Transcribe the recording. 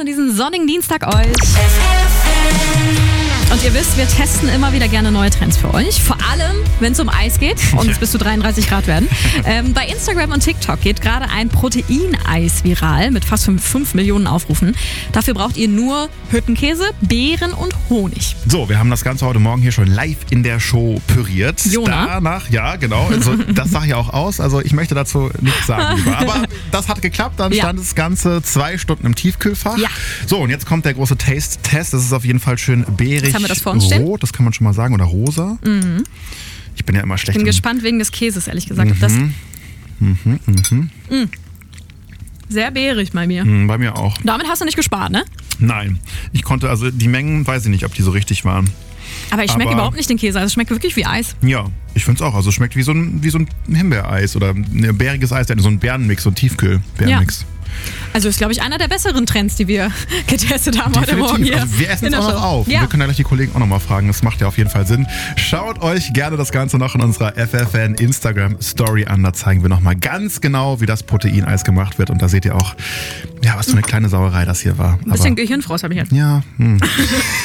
an diesem sonnigen Dienstag euch. Und ihr wisst, wir testen immer wieder gerne neue Trends für euch. Vor allem, wenn es um Eis geht und es bis zu 33 Grad werden. Bei Instagram und TikTok geht gerade ein Proteineis viral mit fast 5 Millionen Aufrufen. Dafür braucht ihr nur Hüttenkäse, Beeren und Honig. So, wir haben das Ganze heute Morgen hier schon live in der Show püriert. Jona? Danach, ja, genau. Also, das sah ja auch aus. Also ich möchte dazu nichts sagen, lieber. Aber das hat geklappt. Dann stand das Ganze 2 Stunden im Tiefkühlfach. Ja. So, und jetzt kommt der große Taste-Test. Das ist auf jeden Fall schön beerig. Haben wir das vor uns stehen? Rot, das kann man schon mal sagen. Oder rosa. Mhm. Ich bin ja immer schlecht. Ich bin gespannt wegen des Käses, ehrlich gesagt. Ob das sehr beerig bei mir. Bei mir auch. Damit hast du nicht gespart, ne? Nein. Ich konnte, also die Mengen, weiß ich nicht, ob die so richtig waren. Aber ich schmecke überhaupt nicht den Käse. Also es schmeckt wirklich wie Eis. Ja, ich finde es auch. Also es schmeckt wie so ein Himbeereis oder ein bäriges Eis. So ein Bärenmix, so ein Tiefkühl-Bärenmix. Ja. Also ist, glaube ich, einer der besseren Trends, die wir getestet haben heute Morgen hier. Also wir essen es auch noch auf. Ja. Wir können ja gleich die Kollegen auch noch mal fragen. Das macht ja auf jeden Fall Sinn. Schaut euch gerne das Ganze noch in unserer FFN Instagram Story an. Da zeigen wir noch mal ganz genau, wie das Proteineis gemacht wird. Und da seht ihr auch, ja, was für eine kleine Sauerei das hier war. Ein bisschen Gehirnfrost habe ich jetzt. Ja.